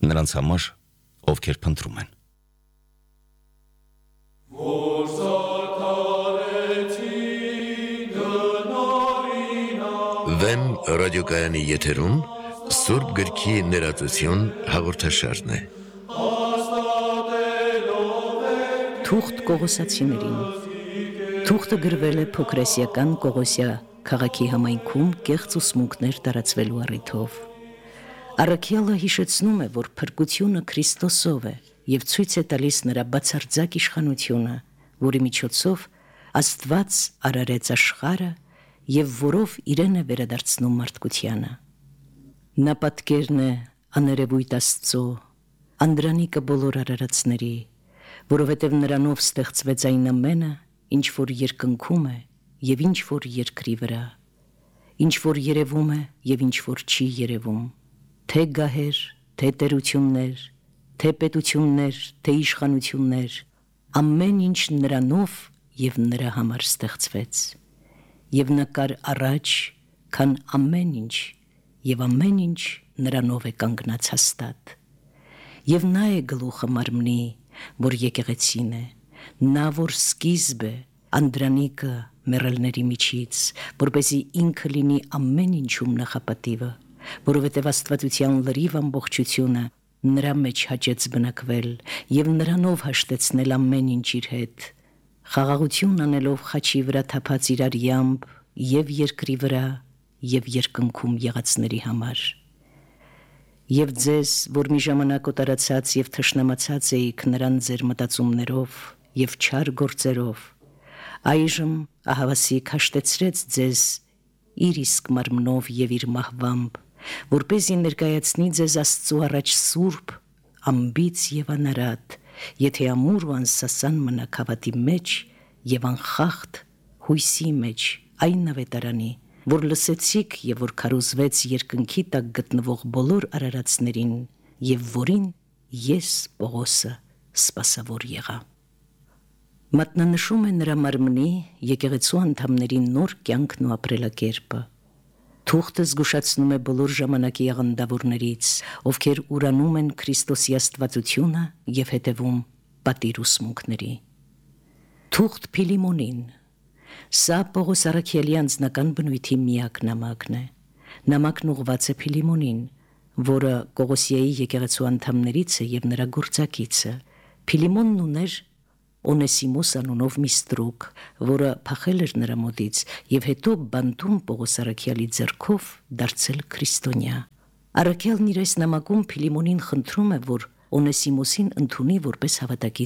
նրանց համար, ովքեր փնտրում են։ Վեմ ռադիոկայանի եթերում Սուրբ գրքի ներածություն հաղորդաշարն է։ Թուղթ Կողոսացիներին։ Թուղթը գրվել է փոքրասիական Կողոսիա քաղաքի համայնքում կեղծ ուսմունքներ տարածվելու առիթով։ Առաքյալը հիշեցնում է, որ փրկությունը Քրիստոսով է եւ ցույց է տալիս նրա բացարձակ իշխանությունը, որի միջոցով Աստված արարեց աշխարհը եւ որով իրեն է վերադարձնում մարդկությանը։ Նա պատկերն է աներևույթ Աստծո, Անդրանիկը բոլոր արարածների, որովհետև նրանով ստեղծվեց այն ամենը, ինչ որ երկնքում է եւ ինչ որ երկրի վրա, ինչ որ երևում է եւ ինչ որ չի երևում, թե գահեր, թե տերություններ, թե պետություններ, թե իշխանություններ, ամեն ինչ նրանով եւ նրա համար ստեղծվեց։ Եվ նա կար առաջ, քան ամեն ինչ, եւ ամեն ինչ նրանով է կանգնած հաստատ։ Եվ նա է գլուխը մարմնի, որ եկեղեցին է, նա որ սկիզբ է, Անդրանիկը մեռելների միջից, որպեսզի ինքը լինի ամեն ինչում նախապատիվը, որովհետև աստվածության լրիվ ամբողջությունը նրա մեջ հաճեց բնակվել եւ նրանով հաշտեցնել ամեն ինչ իր հետ, խաղաղություն անելով խաչի վրա թափած իր արյամբ եւ երկրի վրա եւ երկնքում եղածների համար։ Եվ ձեզ, որ մի ժամանակ օտարացած եւ թշնամացած էիք նրան ձեր մտածումներով եւ չար գործերով, այժմ ահավասիկ հաշտեցրեց ձեզ իր իսկ մարմնով եւ իր մահվամբ, որպեսզի ներկայացնի ձեզ Աստծու առաջ սուրբ, անբիծ եւ անարատ, եթե ամուր ու անսասան մնաք հավատի մեջ եւ անխախտ հույսի մեջ այն ավետարանի, որ լսեցիք եւ որ քարոզվեց երկնքի տակ գտնվող բոլոր արարածներին եւ որին ես Պողոսը սպասավոր եղա։ Մատնանշում է նրա մարմնի եկեղեցու անդամների նոր կյանքն ու ապրելակերպը։ Թուղթը զգուշացնում է բոլոր ժամանակի աղանդավորներից, ովքեր ուրանում են Քրիստոսի աստվածությունը եւ հետևում պատիր ուսմունքների։ Թուղթ Փիլիմոնին։ Սա Պողոս առաքյալի անձնական բնույթի միակ նամակն է։ Նամակն ուղղված է Փիլիմոնին, որը Կողոսիայի եկեղեցու անդամներից է եւ նրա գործակիցը։ Փիլիմոնն ուներ Օնեսիմոս անունով մի ստրուկ, որը փախել էր նրա մոտից եւ հետո բանտում Պողոս առաքյալի ձեռքով դարձել քրիստոնյա։ Առաքյալն իր այս նամակում Փիլիմոնին խնդրում է, որ Օնեսիմոսին ընդունի որպես հավատակի